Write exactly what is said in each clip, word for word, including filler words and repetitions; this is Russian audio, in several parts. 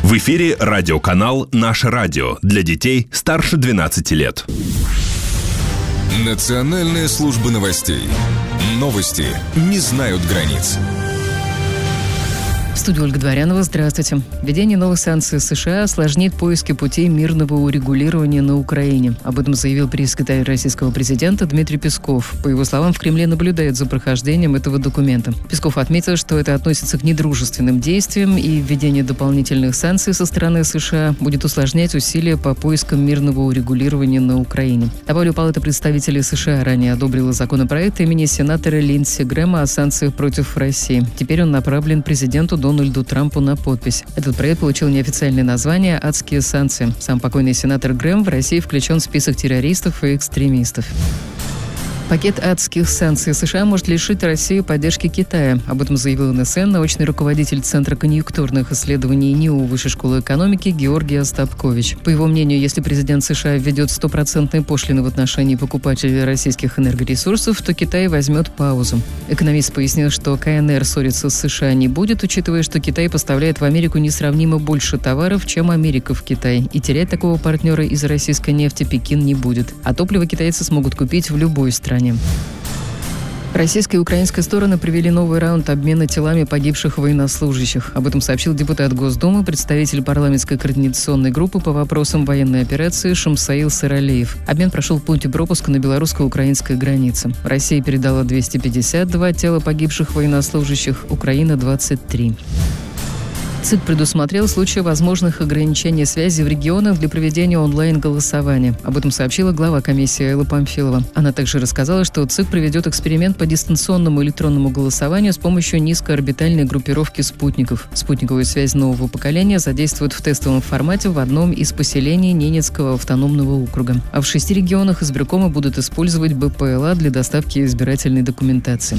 В эфире радиоканал «Наше радио» для детей старше двенадцати лет. Национальная служба новостей. Новости не знают границ. В студии Ольга Дворянова. Здравствуйте. Введение новых санкций США осложнит поиски путей мирного урегулирования на Украине. Об этом заявил пресс-секретарь российского президента Дмитрий Песков. По его словам, в Кремле наблюдают за прохождением этого документа. Песков отметил, что это относится к недружественным действиям, и введение дополнительных санкций со стороны США будет усложнять усилия по поискам мирного урегулирования на Украине. Добавлю, Палата представителей США ранее одобрила законопроект имени сенатора Линдси Грэма о санкциях против России. Теперь он направлен президенту Дональду Трампу на подпись. Этот проект получил неофициальное название «Адские санкции». Сам покойный сенатор Грэм в России включен в список террористов и экстремистов. Пакет адских санкций США может лишить Россию поддержки Китая. Об этом заявил эн эс эн научный руководитель Центра конъюнктурных исследований НИУ Высшей школы экономики Георгий Остапкович. По его мнению, если президент США введет стопроцентные пошлины в отношении покупателей российских энергоресурсов, то Китай возьмет паузу. Экономист пояснил, что ка эн эр ссориться с США не будет, учитывая, что Китай поставляет в Америку несравнимо больше товаров, чем Америка в Китай. И терять такого партнера из российской нефти Пекин не будет. А топливо китайцы смогут купить в любой стране. Российская и украинская стороны провели новый раунд обмена телами погибших военнослужащих. Об этом сообщил депутат Госдумы, представитель парламентской координационной группы по вопросам военной операции Шамсаил Сыралиев. Обмен прошел в пункте пропуска на белорусско-украинской границе. Россия передала двести пятьдесят два тела погибших военнослужащих, Украина – двадцать три. ЦИК предусмотрел случаи возможных ограничений связи в регионах для проведения онлайн-голосования. Об этом сообщила глава комиссии Элла Памфилова. Она также рассказала, что ЦИК проведет эксперимент по дистанционному электронному голосованию с помощью низкоорбитальной группировки спутников. Спутниковую связь нового поколения задействуют в тестовом формате в одном из поселений Ненецкого автономного округа. А в шести регионах избиркомы будут использовать бэ пэ эл а для доставки избирательной документации.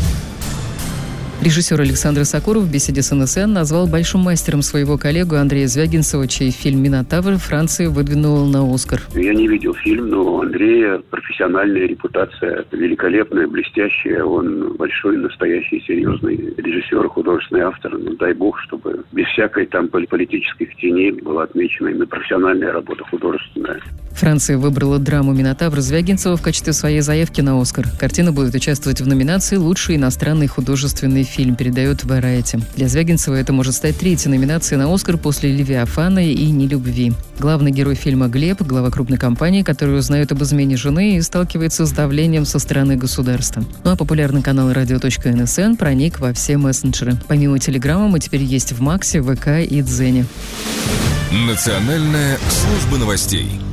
Режиссер Александр Сокуров в беседе с эн эс эн назвал большим мастером своего коллегу Андрея Звягинцева, чей фильм «Минотавр» Франция выдвинула на «Оскар». Я не видел фильм, но у Андрея профессиональная репутация великолепная, блестящая. Он большой, настоящий, серьезный режиссер, художественный автор. Ну, дай бог, чтобы без всякой там политических теней была отмечена именно профессиональная работа художественная. Франция выбрала драму «Минотавр» Звягинцева в качестве своей заявки на «Оскар». Картина будет участвовать в номинации «Лучший иностранный художественный фильм», передает Variety. Для Звягинцева это может стать третьей номинацией на «Оскар» после «Левиафана» и «Нелюбви». Главный герой фильма Глеб, глава крупной компании, который узнает об измене жены и сталкивается с давлением со стороны государства. Ну а популярный канал радио точка эн эс эн проник во все мессенджеры. Помимо Телеграма мы теперь есть в Максе, вэ ка и Дзене. Национальная служба новостей.